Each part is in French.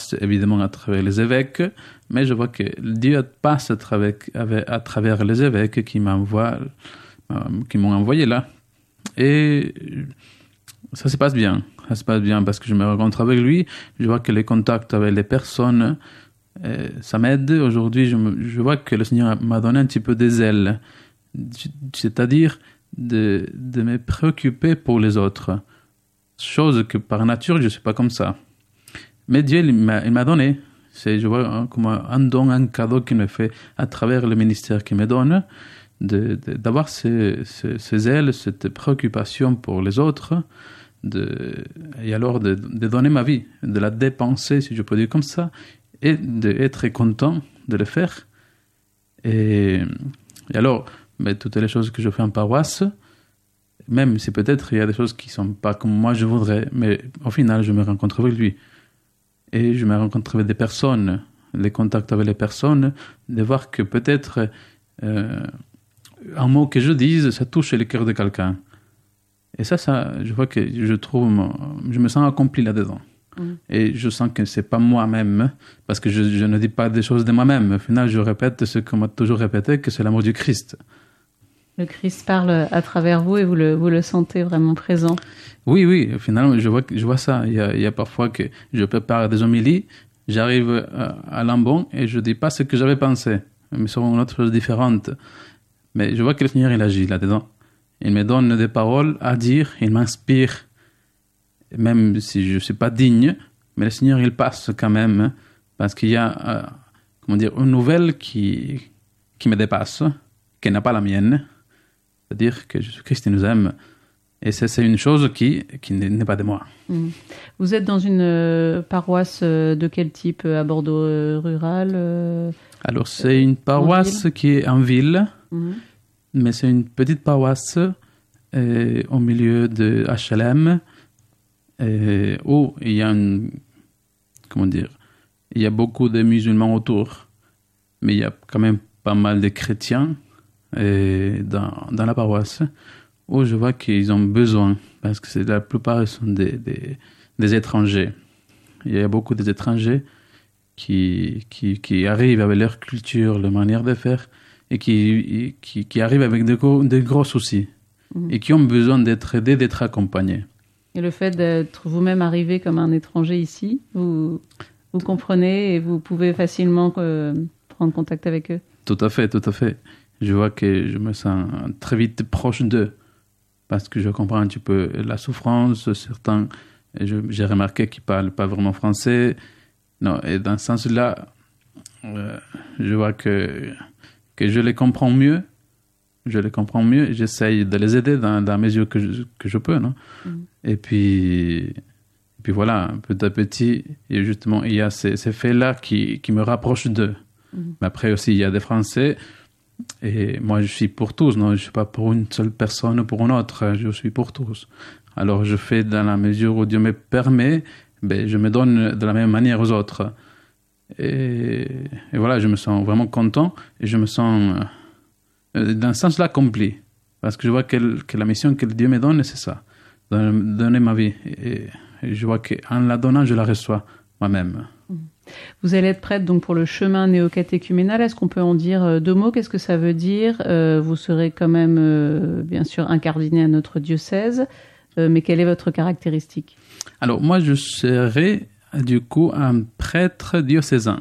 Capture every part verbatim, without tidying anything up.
passe évidemment à travers les évêques, mais je vois que Dieu passe à travers, à travers les évêques qui m'envoient, qui m'ont envoyé là. Et ça se passe bien. Ça se passe bien parce que je me rencontre avec lui. Je vois que les contacts avec les personnes, euh, ça m'aide. Aujourd'hui, je, me, je vois que le Seigneur m'a donné un petit peu des ailes. C'est-à-dire de, de me préoccuper pour les autres. Chose que par nature, je ne suis pas comme ça. Mais Dieu, il m'a, il m'a donné. C'est, je vois hein, comme un don, un cadeau qu'il me fait à travers le ministère qu'il me donne. De, de, d'avoir ces, ces, ces ailes, cette préoccupation pour les autres, de, et alors de, de donner ma vie, de la dépenser, si je peux dire comme ça, et d'être content de le faire. Et, et alors, mais toutes les choses que je fais en paroisse, même si peut-être il y a des choses qui ne sont pas comme moi je voudrais, mais au final, je me rencontre avec lui. Et je me rencontre avec des personnes, les contacts avec les personnes, de voir que peut-être... Euh, un mot que je dise, ça touche le cœur de quelqu'un. Et ça, ça, je vois que je trouve, je me sens accompli là-dedans. Mmh. Et je sens que c'est pas moi-même, parce que je, je ne dis pas des choses de moi-même. Au final, je répète ce qu'on m'a toujours répété, que c'est l'amour du Christ. Le Christ parle à travers vous et vous le, vous le sentez vraiment présent. Oui, oui, finalement, je vois, je vois ça. Il y a, il y a parfois que je prépare des homélies, j'arrive à, à Lambon et je dis pas ce que j'avais pensé, mais sur une autre chose différente. Mais je vois que le Seigneur, il agit là-dedans. Il me donne des paroles à dire, il m'inspire. Même si je ne suis pas digne, mais le Seigneur, il passe quand même. Parce qu'il y a, euh, comment dire, une nouvelle qui, qui me dépasse, qui n'a pas la mienne. C'est-à-dire que Jésus-Christ nous aime. Et c'est, c'est une chose qui, qui n'est pas de moi. Mmh. Vous êtes dans une euh, paroisse euh, de quel type? À Bordeaux euh, rural euh, Alors, c'est une paroisse qui est en ville. Mmh. Mais c'est une petite paroisse euh, au milieu de H L M euh, où il y a une, comment dire, il y a beaucoup de musulmans autour, mais il y a quand même pas mal de chrétiens euh, dans, dans la paroisse où je vois qu'ils ont besoin, parce que c'est, la plupart sont des, des, des étrangers. Il y a beaucoup d'étrangers qui, qui, qui arrivent avec leur culture, leur manière de faire, et qui, qui, qui arrivent avec de gros, de gros soucis, mmh. et qui ont besoin d'être aidés, d'être accompagnés. Et le fait d'être vous-même arrivé comme un étranger ici, vous, vous comprenez et vous pouvez facilement euh, prendre contact avec eux? Tout à fait, tout à fait. Je vois que je me sens très vite proche d'eux, parce que je comprends un petit peu la souffrance. Certains, je, j'ai remarqué qu'ils ne parlent pas vraiment français. Non, et dans ce sens-là, euh, je vois que... que je les comprends mieux, je les comprends mieux, et j'essaye de les aider dans, dans la mesure que je, que je peux, non? Mm. Et puis, et puis voilà, petit à petit, et justement, il y a ces, ces faits-là qui, qui me rapprochent d'eux. Mm. Mais après aussi, il y a des Français, et moi, je suis pour tous, non? Je ne suis pas pour une seule personne ou pour une autre, je suis pour tous. Alors, je fais dans la mesure où Dieu me permet, ben, je me donne de la même manière aux autres. Et, et voilà, je me sens vraiment content et je me sens euh, dans ce sens-là accompli. Parce que je vois que, que la mission que Dieu me donne, c'est ça, donner, donner ma vie. Et, et je vois qu'en la donnant, je la reçois moi-même. Vous allez être prêtre donc pour le chemin néocatéchuménal. Est-ce qu'on peut en dire deux mots? Qu'est-ce que ça veut dire? euh, Vous serez quand même, euh, bien sûr, incardiné à notre diocèse. Euh, mais quelle est votre caractéristique? Alors, moi, je serai... du coup, un prêtre diocésain.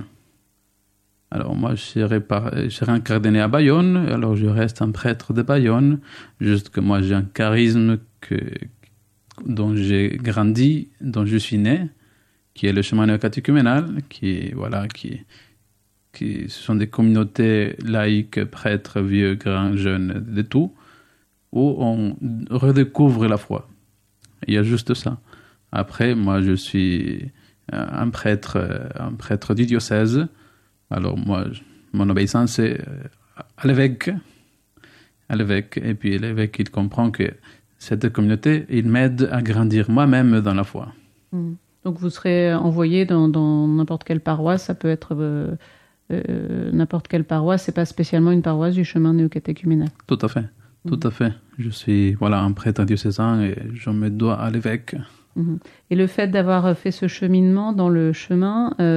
Alors, moi, je serai, par, je serai incardiné à Bayonne, alors je reste un prêtre de Bayonne, juste que moi, j'ai un charisme que, dont j'ai grandi, dont je suis né, qui est le chemin néocatéchuménal, qui, voilà, qui, qui, ce sont des communautés laïques, prêtres, vieux, grands, jeunes, de tout, où on redécouvre la foi. Il y a juste ça. Après, moi, je suis... un prêtre, un prêtre du diocèse. Alors moi, mon obéissance c'est à l'évêque, à l'évêque. Et puis l'évêque, il comprend que cette communauté, il m'aide à grandir moi-même dans la foi. Mmh. Donc vous serez envoyé dans, dans n'importe quelle paroisse. Ça peut être euh, euh, n'importe quelle paroisse. C'est pas spécialement une paroisse du chemin néocatéchuménal. Tout à fait, mmh. tout à fait. Je suis voilà un prêtre diocésain et je me dois à l'évêque. Et le fait d'avoir fait ce cheminement dans le chemin, euh,